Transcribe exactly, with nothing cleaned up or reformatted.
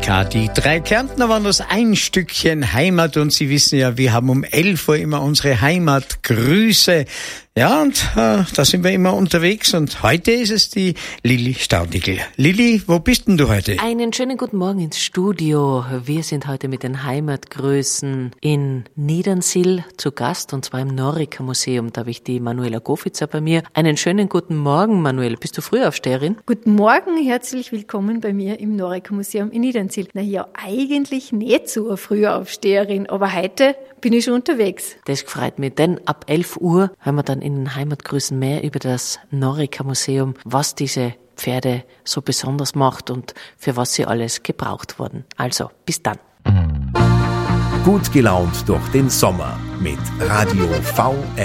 Annika. Die drei Kärntner waren das ein Stückchen Heimat und Sie wissen ja, wir haben um elf Uhr immer unsere Heimatgrüße. Ja, und äh, da sind wir immer unterwegs und heute ist es die Lilli Staudigl. Lilli, wo bist denn du heute? Einen schönen guten Morgen ins Studio. Wir sind heute mit den Heimatgrüßen in Niedernsill zu Gast und zwar im Norica Museum. Da habe ich die Manuela Gofitzer bei mir. Einen schönen guten Morgen, Manuel. Bist du Frühaufsteherin? Guten Morgen, herzlich willkommen bei mir im Norica Museum in Niedernsill. Na ja, eigentlich nicht so eine Frühaufsteherin, aber heute bin ich schon unterwegs. Das freut mich, denn ab elf Uhr hören wir dann in den Heimatgrüßen mehr über das Norica Museum, was diese Pferde so besonders macht und für was sie alles gebraucht wurden. Also, bis dann. Gut gelaunt durch den Sommer mit Radio V R.